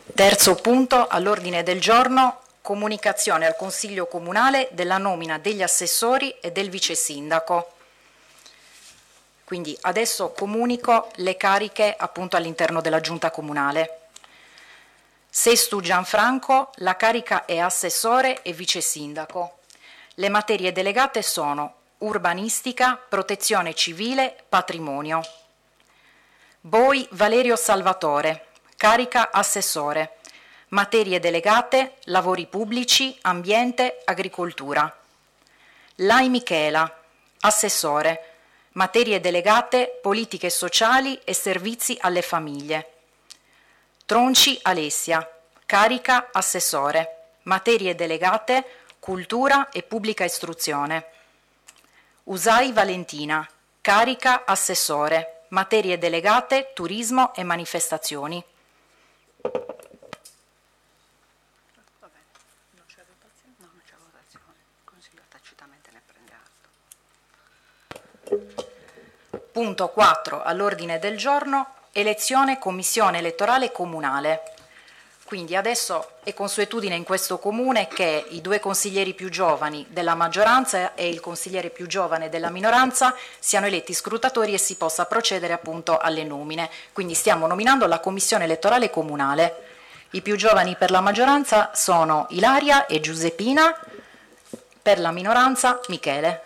Terzo punto all'ordine del giorno, comunicazione al Consiglio Comunale della nomina degli assessori e del vice sindaco. Quindi adesso comunico le cariche appunto all'interno della Giunta Comunale. Sestu Gianfranco, la carica è assessore e vice sindaco. Le materie delegate sono urbanistica, protezione civile, patrimonio. Boi Valerio Salvatore, carica assessore. Materie delegate, lavori pubblici, ambiente, agricoltura. Lai Michela, assessore. Materie delegate, politiche sociali e servizi alle famiglie. Tronci Alessia, carica assessore. Materie delegate, cultura e pubblica istruzione. Usai Valentina, carica assessore. Materie delegate, turismo e manifestazioni. Punto 4 all'ordine del giorno, elezione commissione elettorale comunale. Quindi adesso è consuetudine in questo comune che i due consiglieri più giovani della maggioranza e il consigliere più giovane della minoranza siano eletti scrutatori e si possa procedere appunto alle nomine. Quindi stiamo nominando la commissione elettorale comunale. I più giovani per la maggioranza sono Ilaria e Giuseppina, per la minoranza Michele.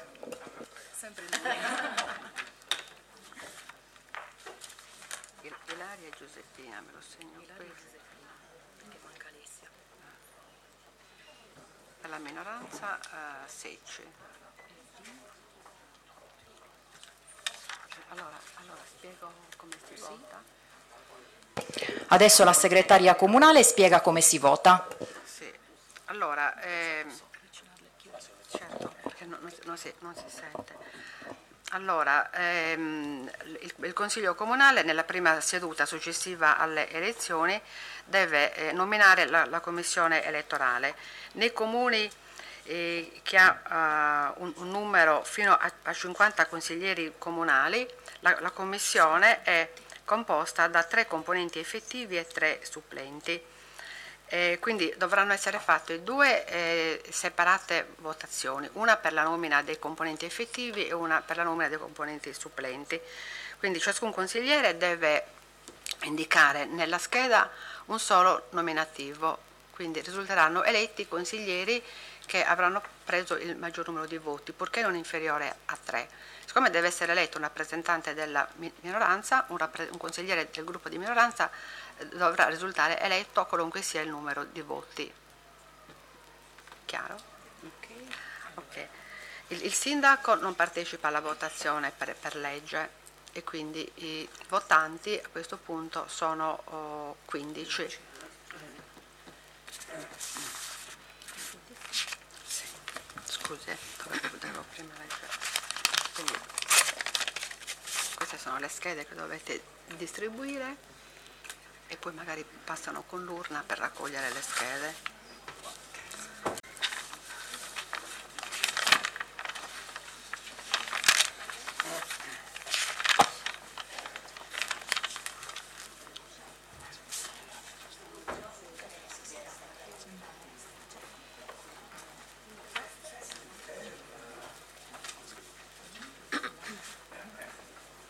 Ilaria e Giuseppina, me lo segno qui. Per la minoranza Secci. Allora spiego come si vota. Adesso la segretaria comunale spiega come si vota. Sì, allora, certo, perché non si sente. Allora, il Consiglio Comunale nella prima seduta successiva alle elezioni deve nominare la Commissione elettorale. Nei comuni che ha un numero fino a 50 consiglieri comunali, la Commissione è composta da 3 componenti effettivi e 3 supplenti. Quindi dovranno essere fatte 2 separate votazioni, una per la nomina dei componenti effettivi e una per la nomina dei componenti supplenti. Quindi ciascun consigliere deve indicare nella scheda un solo nominativo, quindi risulteranno eletti i consiglieri che avranno preso il maggior numero di voti, purché non inferiore a 3. Siccome deve essere eletto un rappresentante della minoranza, un consigliere del gruppo di minoranza dovrà risultare eletto qualunque sia il numero di voti. Chiaro? Ok. Il sindaco non partecipa alla votazione per legge e quindi i votanti a questo punto sono 15. Sì. Scusi, devo prima leggere. Quindi, queste sono le schede che dovete distribuire e poi magari passano con l'urna per raccogliere le schede.